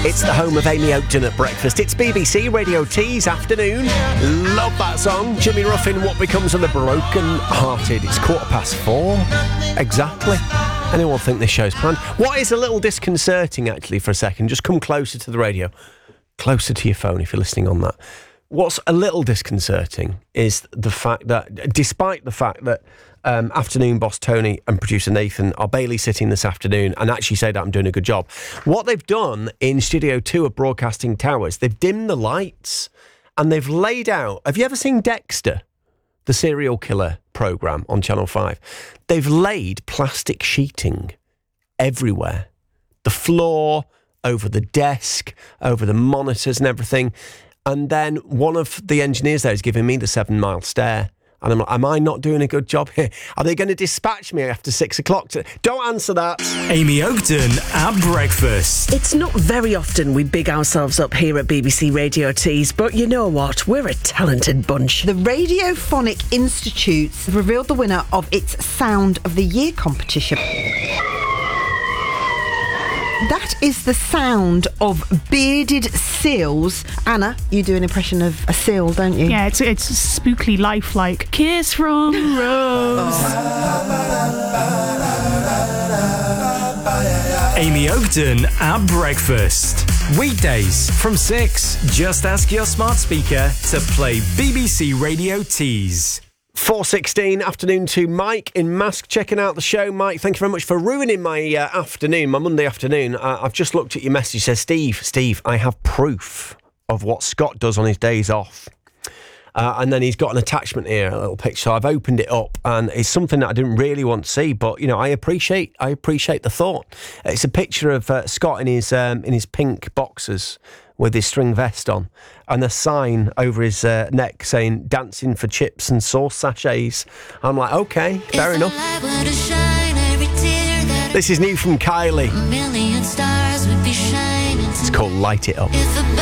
It's the home of Amy Oakton at breakfast. It's BBC Radio T's afternoon. Love that song. Jimmy Ruffin, What Becomes of the Broken Hearted. It's 4:15. Exactly. Anyone think this show's planned? What is a little disconcerting, actually, for a second, just come closer to the radio. Closer to your phone if you're listening on that. What's a little disconcerting is the fact that, despite the fact that afternoon boss Tony and producer Nathan are babysitting this afternoon and actually say that I'm doing a good job, what they've done in Studio 2 of Broadcasting Towers, they've dimmed the lights and they've laid out... Have you ever seen Dexter, the serial killer programme on Channel 5? They've laid plastic sheeting everywhere. The floor, over the desk, over the monitors and everything. And then one of the engineers there is giving me the 7 mile stare. And I'm like, am I not doing a good job here? Are they going to dispatch me after 6 o'clock? Don't answer that. Amy Oakton at breakfast. It's not very often we big ourselves up here at BBC Radio T's, but you know what? We're a talented bunch. The Radiophonic Institutes have revealed the winner of its Sound of the Year competition. That is the sound of bearded seals. Anna, you do an impression of a seal, don't you? Yeah, it's spookily lifelike. Kiss from a rose. Amy Oakton at breakfast. Weekdays from 6. Just ask your smart speaker to play BBC Radio T's. 4:16, afternoon to Mike in Mask, checking out the show. Mike, thank you very much for ruining my afternoon, my Monday afternoon. I've just looked at your message. It says, Steve, I have proof of what Scott does on his days off. And then he's got an attachment here, a little picture. So I've opened it up, and it's something that I didn't really want to see, but I appreciate the thought. It's a picture of Scott in his pink boxers with his string vest on, and a sign over his neck saying "Dancing for chips and sauce sachets." I'm like, okay, fair enough. This is new from Kylie. It's called "Light It Up."